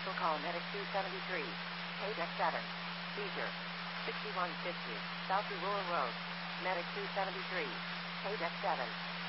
Cancel call Medic 273. Paydeck 7. Seizure. 6150. South Aurora Road. Medic 273. Paydeck 7.